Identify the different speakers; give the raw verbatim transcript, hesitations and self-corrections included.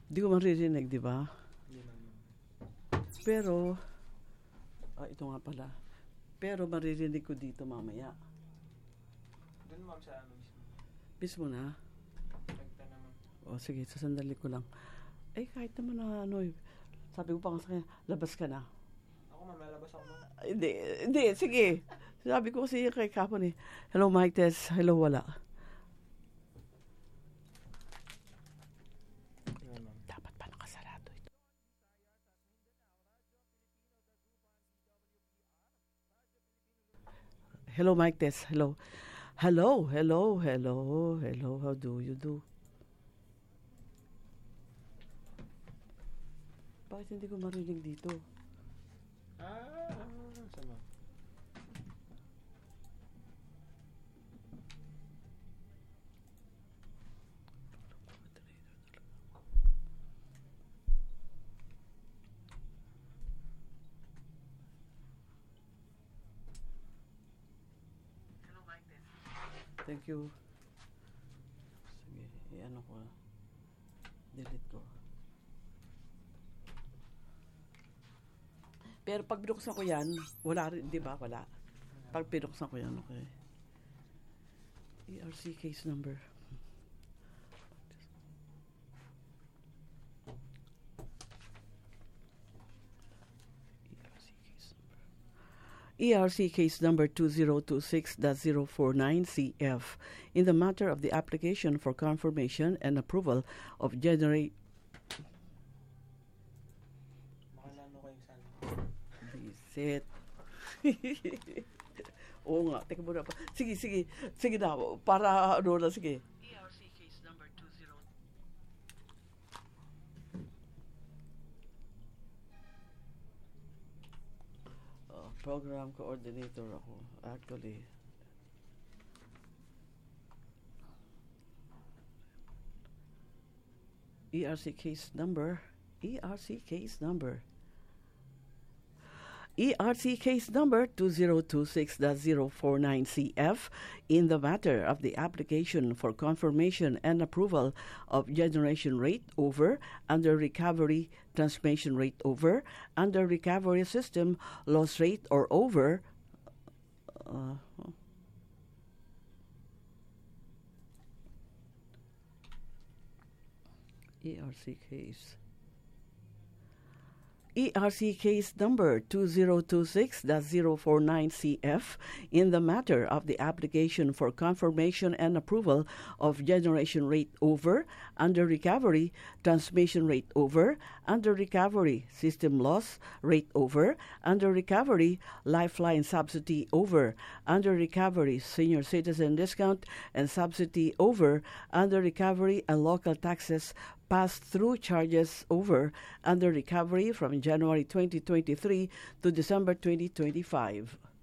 Speaker 1: Di ko maririnig, di ba?
Speaker 2: Hindi man.
Speaker 1: Pero, ah, ito nga pala. Pero maririnig ko dito mamaya.
Speaker 2: Doon ma'am sa ano mismo.
Speaker 1: Mismo na?
Speaker 2: Nagta naman.
Speaker 1: O sige, sasandali ko lang. Eh, kahit naman na ano, eh, sabi ko pa nga sa kanya, labas ka na.
Speaker 2: Ako ma'am, lalabas ako ma'am.
Speaker 1: Ah, Hindi, hindi, sige. Sabi ko kasi kay Kapon eh, hello Mike Tess, hello wala.
Speaker 2: Yun ma'am.
Speaker 1: Dapat pa nakasarado ito. Hello Mike Tess, hello. Hello, hello, hello, hello, how do you do? Bakit hindi ko marinig dito?
Speaker 2: Ah, sa ma'am.
Speaker 1: Thank you. Sige, i-ano ko. Delete ko. Pero pag binuksan ko yan, wala rin, di ba? Wala. Pag binuksan ko yan, okay. E R C case number. E R C case number two zero two six dash zero four nine C F in the matter of the application for confirmation and approval of generate
Speaker 2: Makalano ko yung san.
Speaker 1: visit. Oo nga, teka muna pa. Sige, sige, sige na, para ano na, sige. E R C case number two zero. Uh, program coordinator ako, actually. E R C case number, E R C case number. E R C case number two zero two six dash zero four nine C F in the matter of the application for confirmation and approval of generation rate over, under recovery transmission rate over, under recovery system loss rate or over. Uh, E R C case. E R C case number two zero two six dash zero four nine C F in the matter of the application for confirmation and approval of generation rate over, under recovery transmission rate over, under recovery system loss rate over, under recovery lifeline subsidy over, under recovery senior citizen discount and subsidy over, under recovery and local taxes pass-through charges over, under recovery from January twenty twenty-three to December twenty twenty-five.